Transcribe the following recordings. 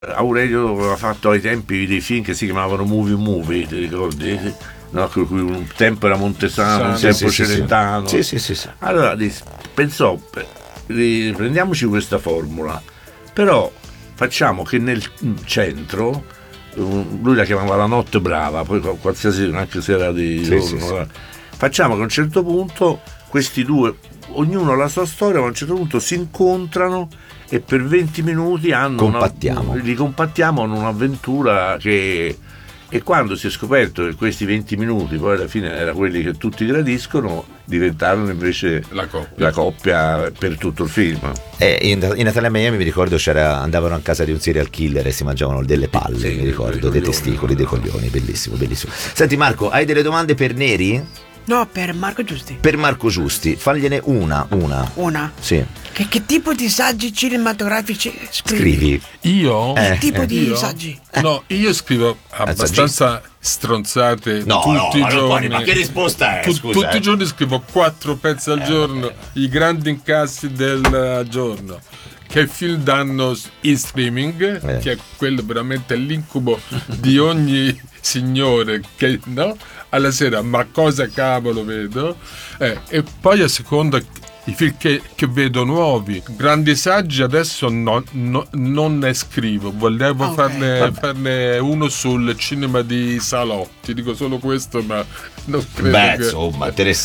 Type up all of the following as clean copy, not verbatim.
Aurelio aveva fatto ai tempi dei film che si chiamavano Movie, ti ricordi? No, un tempo era Montesano, un tempo Celentano. Sì. Allora pensò, riprendiamoci questa formula, però facciamo che nel centro, lui la chiamava la notte brava, poi qualsiasi, anche se era di giorno, facciamo che a un certo punto questi due, ognuno ha la sua storia, ma a un certo punto si incontrano e per 20 minuti li compattiamo in un'avventura che... E quando si è scoperto che questi 20 minuti poi alla fine erano quelli che tutti gradiscono, diventarono invece la coppia per tutto il film. In Natale a Miami mi ricordo andavano a casa di un serial killer e si mangiavano delle palle, mi ricordo, dei testicoli, dei coglioni, bellissimo. Senti Marco, hai delle domande per Neri? No, per Marco Giusti. Per Marco Giusti, fagliene una. Una? Sì. Che tipo di saggi cinematografici scrivi? Io? Che tipo di saggi? No, io scrivo abbastanza stronzate tutti i giorni. Ma che risposta è? Scusa, tutti i giorni scrivo 4 pezzi al giorno, i grandi incassi del giorno. Che film danno in streaming, che è quello veramente l'incubo di ogni signore che, no? Alla sera, ma cosa cavolo vedo? E poi a seconda i film che vedo nuovi, grandi saggi adesso non ne scrivo, volevo farne uno sul cinema di Salò, ti dico solo questo, ma non credo. Beh, insomma,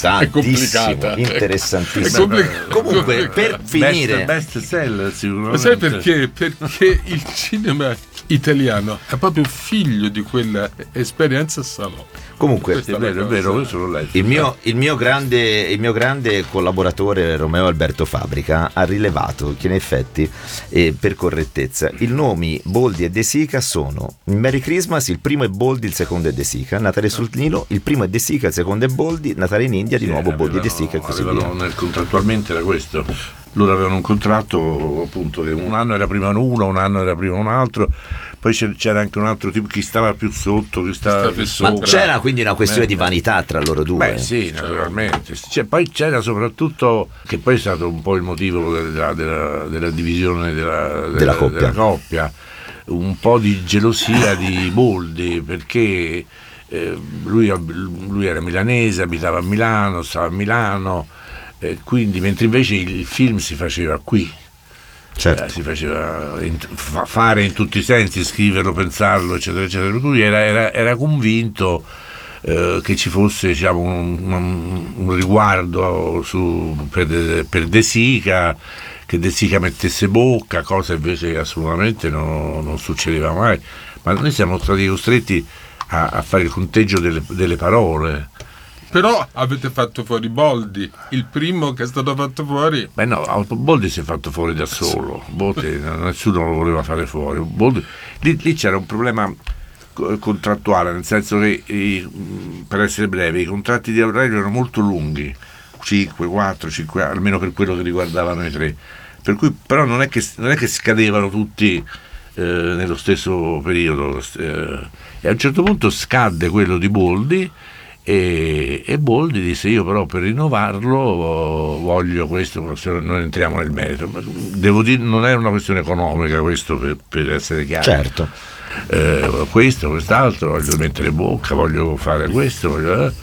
interessantissimo. Comunque, per finire, best seller sicuramente. Sai perché? Perché il cinema italiano è proprio figlio di quella esperienza Salò. Comunque, è vero, questo l'ho letto. Il mio grande collaboratore Romeo Alberto Fabbrica ha rilevato che in effetti, per correttezza, i nomi Boldi e De Sica sono Merry Christmas, il primo è Boldi, il secondo è De Sica, Natale sul Nilo, il primo è De Sica, il secondo è Boldi, Natale in India, di nuovo Boldi e De Sica e così via. Contrattualmente era questo. Loro avevano un contratto appunto che un anno era prima uno, un anno era prima un altro, poi c'era anche un altro tipo, chi stava più sotto, chi stava più sopra. Ma c'era quindi una questione di vanità tra loro due? Beh sì, naturalmente. Poi c'era soprattutto, che poi è stato un po' il motivo della divisione della coppia, un po' di gelosia di Boldi, perché lui era milanese, abitava a Milano, stava a Milano, quindi mentre invece il film si faceva qui. Certo. Si faceva fare in tutti i sensi, scriverlo, pensarlo, eccetera eccetera, per cui era convinto che ci fosse, diciamo, un riguardo per De Sica, che De Sica mettesse bocca, cosa invece assolutamente non succedeva mai, ma noi siamo stati costretti a fare il conteggio delle parole. Però avete fatto fuori Boldi, il primo che è stato fatto fuori. Beh no, Boldi si è fatto fuori da solo, nessuno lo voleva fare fuori. Lì c'era un problema contrattuale, nel senso che, per essere brevi, i contratti di Aurelio erano molto lunghi, 5 anni, almeno per quello che riguardava noi tre, per cui però non è che scadevano tutti nello stesso periodo, e a un certo punto scadde quello di Boldi. E Boldi disse: io però per rinnovarlo voglio questo, non entriamo nel merito, devo dire non è una questione economica, questo per essere chiaro, certo, quest'altro, voglio mettere bocca, voglio fare questo,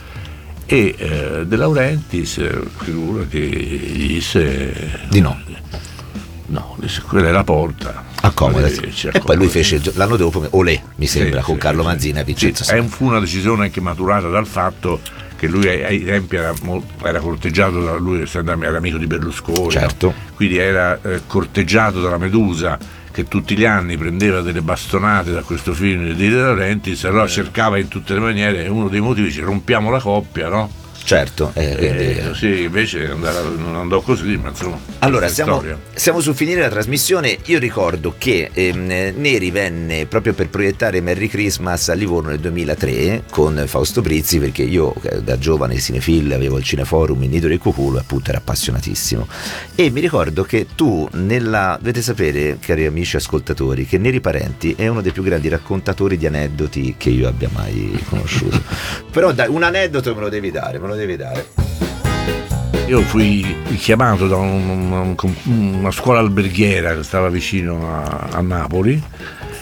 e De Laurentiis, figurati, gli disse di no, disse quella è la porta, accomodati. E poi lui fece l'anno dopo Olè, mi sembra, con Carlo Manzini e Vincenzo. Fu una decisione anche maturata dal fatto che lui ai tempi era corteggiato lui era amico di Berlusconi, certo, quindi era corteggiato dalla Medusa, che tutti gli anni prendeva delle bastonate da questo film di De Laurentiis, allora cercava in tutte le maniere, uno dei motivi dice: rompiamo la coppia, no? Certo, sì, invece non andò così, ma insomma. Allora, siamo sul finire la trasmissione. Io ricordo che Neri venne proprio per proiettare Merry Christmas a Livorno nel 2003 con Fausto Brizzi, perché io da giovane cinefilo avevo il Cineforum in Nido del Cuculo e appunto era appassionatissimo. E mi ricordo che tu dovete sapere, cari amici ascoltatori, che Neri Parenti è uno dei più grandi raccontatori di aneddoti che io abbia mai conosciuto. Però dai, un aneddoto me lo devi dare. Io fui chiamato da una scuola alberghiera che stava vicino a Napoli,